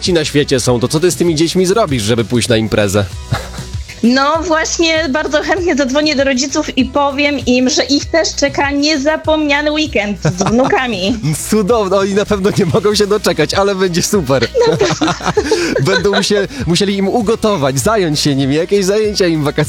dzieci na świecie są, to co ty z tymi dziećmi zrobisz, żeby pójść na imprezę? No właśnie, bardzo chętnie zadzwonię do rodziców i powiem im, że ich też czeka niezapomniany weekend z wnukami. Cudowno, oni na pewno nie mogą się doczekać, ale będzie super. Będą musieli im ugotować, zająć się nimi, jakieś zajęcia im wakacyjne